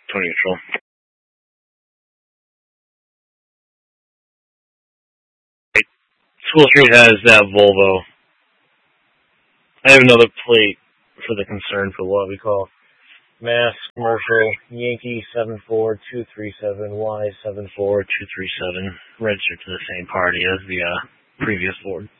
20 neutral. School Street has that Volvo. I have another plate for the concern for what we call Mass Commercial Yankee 74237Y 74237, registered to the same party as the previous board.